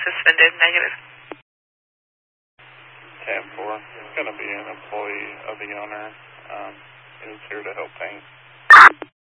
suspended, negative. Tab 4, it's going to be an employee of the owner. Is here to help paint.